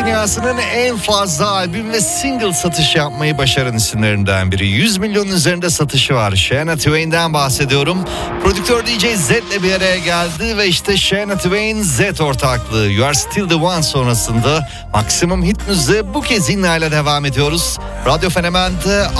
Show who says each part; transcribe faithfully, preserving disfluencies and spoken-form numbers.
Speaker 1: dünyasının en fazla albüm ve single satışı yapmayı başaran isimlerinden biri. yüz milyonun üzerinde satışı var. Shania Twain'den bahsediyorum. Prodüktör D J Z ile bir araya geldi ve işte Shania Twain Z ortaklığı You Are Still The One sonrasında Maximum Hit Müziği bu kez İnna ile devam ediyoruz. Radyo Fenomen'de